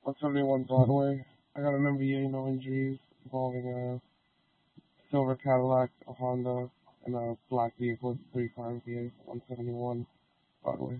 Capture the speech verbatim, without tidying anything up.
one seventy-one Broadway. I got a number eight, no injuries, involving a silver Cadillac, a Honda, and a black vehicle, three car M P A, one seventy-one Broadway.